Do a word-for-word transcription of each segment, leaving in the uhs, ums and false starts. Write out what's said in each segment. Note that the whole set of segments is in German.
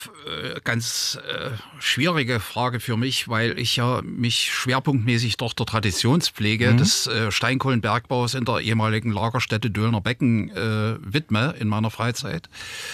Ganz äh, schwierige Frage für mich, weil ich ja mich schwerpunktmäßig doch der Traditionspflege mhm. des äh, Steinkohlenbergbaus in der ehemaligen Lagerstätte Döllner Becken äh, widme in meiner Freizeit.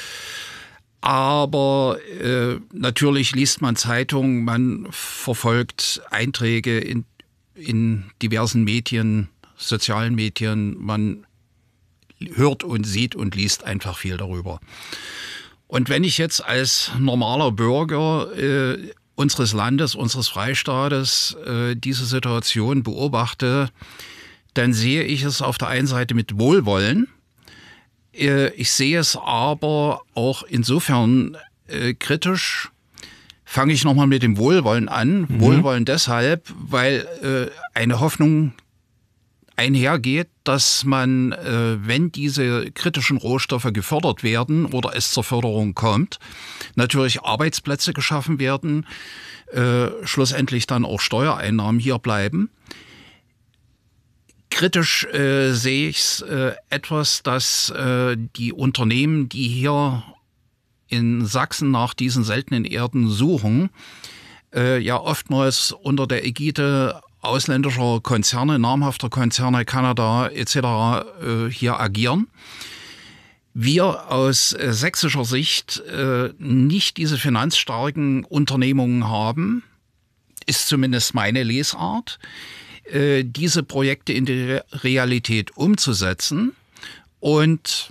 Aber äh, natürlich liest man Zeitungen, man verfolgt Einträge in, in diversen Medien, sozialen Medien, man hört und sieht und liest einfach viel darüber. Und wenn ich jetzt als normaler Bürger äh, unseres Landes, unseres Freistaates äh, diese Situation beobachte, dann sehe ich es auf der einen Seite mit Wohlwollen. Äh, ich sehe es aber auch insofern äh, kritisch. Fange ich nochmal mit dem Wohlwollen an. Mhm. Wohlwollen deshalb, weil äh, eine Hoffnung einhergeht, dass man, äh, wenn diese kritischen Rohstoffe gefördert werden oder es zur Förderung kommt, natürlich Arbeitsplätze geschaffen werden, äh, schlussendlich dann auch Steuereinnahmen hier bleiben. Kritisch äh, sehe ich es äh, etwas, dass äh, die Unternehmen, die hier in Sachsen nach diesen seltenen Erden suchen, äh, ja oftmals unter der Ägide ausländischer Konzerne, namhafter Konzerne, Kanada et cetera äh, hier agieren. Wir aus äh, sächsischer Sicht äh, nicht diese finanzstarken Unternehmungen haben, ist zumindest meine Lesart, äh, diese Projekte in die Re- Realität umzusetzen. Und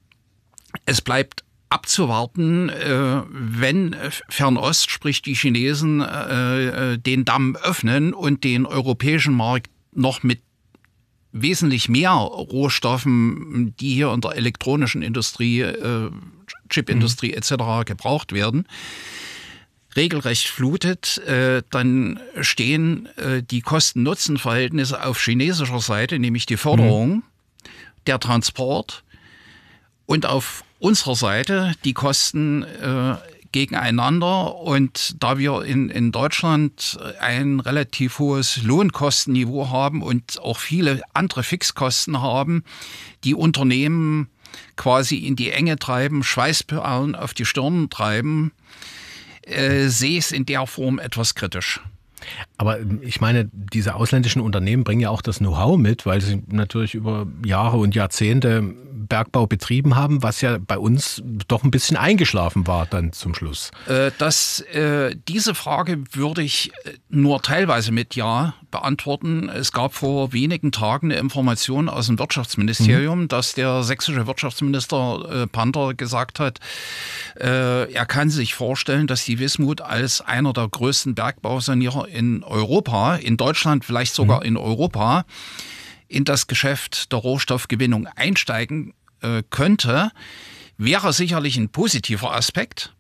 es bleibt abzuwarten, äh, wenn Fernost, sprich die Chinesen, äh, den Damm öffnen und den europäischen Markt noch mit wesentlich mehr Rohstoffen, die hier in der elektronischen Industrie, äh, Chipindustrie mhm. et cetera gebraucht werden, regelrecht flutet, äh, dann stehen äh, die Kosten-Nutzen-Verhältnisse auf chinesischer Seite, nämlich die Förderung, mhm. der Transport und auf unserer Seite die Kosten äh, gegeneinander. Und da wir in, in Deutschland ein relativ hohes Lohnkostenniveau haben und auch viele andere Fixkosten haben, die Unternehmen quasi in die Enge treiben, Schweißperlen auf die Stirn treiben, äh, sehe ich es in der Form etwas kritisch. Aber ich meine, diese ausländischen Unternehmen bringen ja auch das Know-how mit, weil sie natürlich über Jahre und Jahrzehnte Bergbau betrieben haben, was ja bei uns doch ein bisschen eingeschlafen war dann zum Schluss. Äh, das, äh, diese Frage würde ich nur teilweise mit Ja beantworten. Es gab vor wenigen Tagen eine Information aus dem Wirtschaftsministerium, mhm. dass der sächsische Wirtschaftsminister äh, Panter gesagt hat, äh, er kann sich vorstellen, dass die Wismut als einer der größten Bergbausanierer in Europa, in Deutschland, vielleicht sogar mhm. in Europa, in das Geschäft der Rohstoffgewinnung einsteigen äh, könnte, wäre sicherlich ein positiver Aspekt.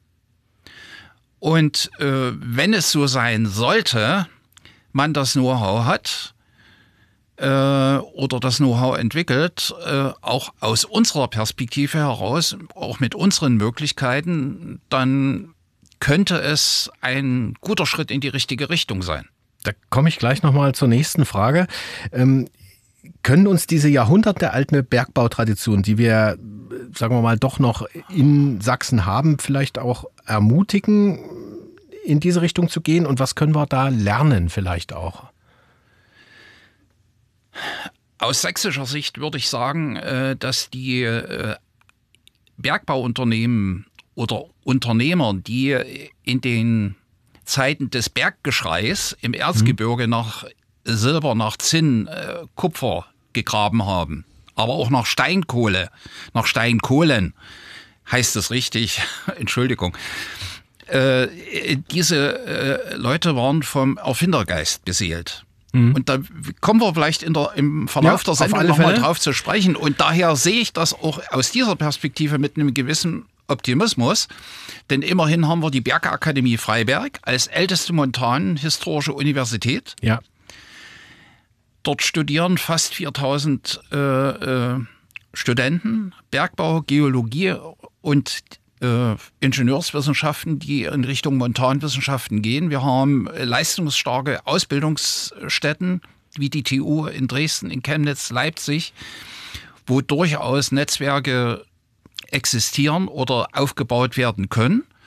Und äh, wenn es so sein sollte, man das Know-how hat äh, oder das Know-how entwickelt, äh, auch aus unserer Perspektive heraus, auch mit unseren Möglichkeiten, dann könnte es ein guter Schritt in die richtige Richtung sein. Da komme ich gleich nochmal zur nächsten Frage. Ähm, können uns diese jahrhundertealte Bergbautradition, die wir, sagen wir mal, doch noch in Sachsen haben, vielleicht auch ermutigen, in diese Richtung zu gehen? Und was können wir da lernen vielleicht auch? Aus sächsischer Sicht würde ich sagen, dass die Bergbauunternehmen oder Unternehmer, die in den Zeiten des Berggeschreis im Erzgebirge mhm. nach Silber, nach Zinn, äh, Kupfer gegraben haben, aber auch nach Steinkohle, nach Steinkohlen, heißt es richtig, Entschuldigung. Äh, diese äh, Leute waren vom Erfindergeist beseelt. Mhm. Und da kommen wir vielleicht in der, im Verlauf ja, der Sendung nochmal drauf zu sprechen. Und daher sehe ich das auch aus dieser Perspektive mit einem gewissen Optimismus, denn immerhin haben wir die Bergakademie Freiberg als älteste montanhistorische Universität. Ja. Dort studieren fast viertausend äh, äh, Studenten, Bergbau, Geologie und äh, Ingenieurswissenschaften, die in Richtung Montanwissenschaften gehen. Wir haben leistungsstarke Ausbildungsstätten wie die T U in Dresden, in Chemnitz, Leipzig, wo durchaus Netzwerke existieren oder aufgebaut werden können.